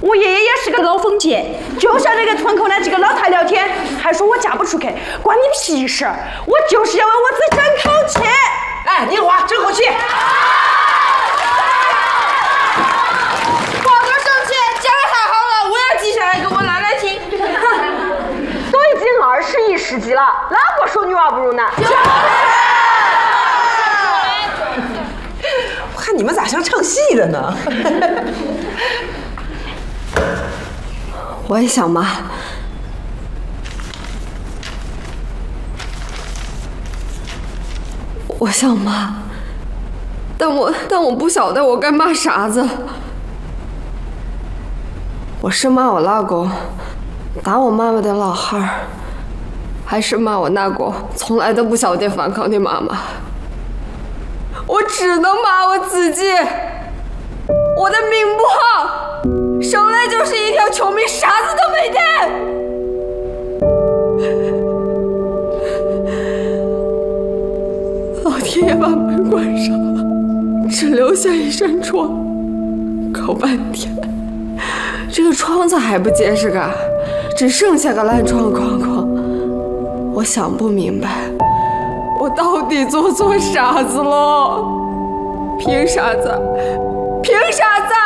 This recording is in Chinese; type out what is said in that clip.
我爷爷也是个老封建，就像那个村口那几个老太聊天，还说我嫁不出去，关你屁事！我就是要为我自己争口气。 哎，宁华，争口气！ 宝哥生气，讲的太好了，我要记下来给我奶奶听。 都已经21世纪了，哪个说女娲不如呢？ 我看你们咋像唱戏的呢？ 我也想妈。我想妈，但我不晓得我该骂啥子。我是骂我老公打我妈妈的老汉儿，还是骂我那个从来都不晓得反抗的妈妈？我只能骂我自己。我的命不好，生来就是一条穷命，啥子都没得。老天爷把门关上了，只留下一扇窗，搞半天，这个窗子还不结实个，只剩下个烂窗框框。我想不明白，我到底做错啥子了？凭啥子？凭啥子？